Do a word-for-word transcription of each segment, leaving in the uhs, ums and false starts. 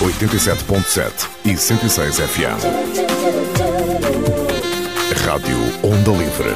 oitenta e sete ponto sete e cento e seis F M. Rádio Onda Livre.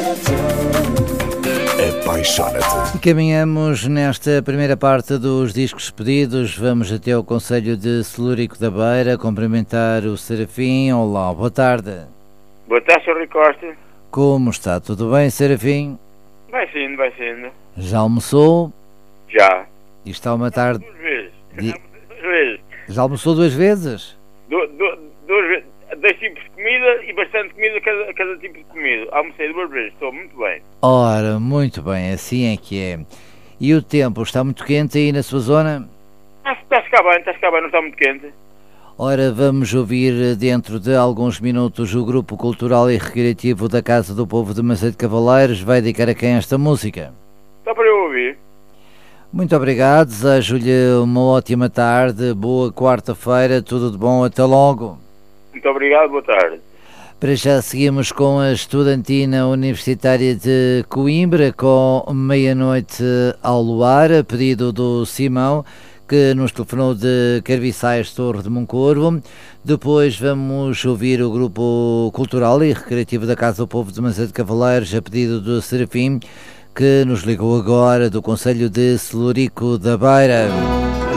Apaixona-te. E caminhamos nesta primeira parte dos discos pedidos. Vamos até ao concelho de Celúrico da Beira cumprimentar o Serafim. Olá, boa tarde. Boa tarde, senhor Rui Costa. Como está? Tudo bem, Serafim? Vai sendo, vai sendo. Já almoçou? Já. E está uma tarde... Duas vezes. De... Duas vezes. Já almoçou duas vezes? Du, du, duas vezes. Dois tipos de comida e bastante comida cada, cada tipo de comida. Almocei duas vezes, estou muito bem. Ora, muito bem, assim é que é. E o tempo está muito quente aí na sua zona? Está a ficar bem, está a ficar bem, não está muito quente. Ora, vamos ouvir dentro de alguns minutos o Grupo Cultural e Recreativo da Casa do Povo de Macedo de Cavaleiros. Vai dedicar a quem esta música? Só para eu ouvir. Muito obrigado, desejo-lhe uma ótima tarde, boa quarta-feira, tudo de bom, até logo. Muito obrigado, boa tarde. Para já seguimos com a Estudantina Universitária de Coimbra, com Meia-Noite ao Luar, a pedido do Simão, que nos telefonou de Carviçais, Torre de Moncorvo. Depois vamos ouvir o Grupo Cultural e Recreativo da Casa do Povo de Macedo de Cavaleiros, a pedido do Serafim, que nos ligou agora do concelho de Celúrico da Beira.